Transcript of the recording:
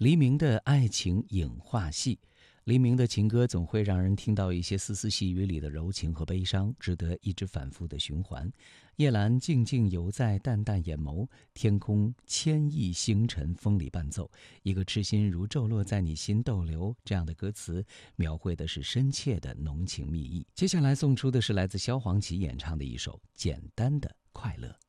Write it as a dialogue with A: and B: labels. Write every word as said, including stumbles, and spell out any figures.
A: 黎明的爱情影画戏。黎明的情歌总会让人听到一些丝丝细语里的柔情和悲伤，值得一直反复的循环。夜阑静静游在淡淡眼眸，天空千亿星辰风里伴奏，一个痴心如骤落在你心逗留，这样的歌词描绘的是深切的浓情蜜意。接下来送出的是来自萧煌奇演唱的一首《简单的快乐》。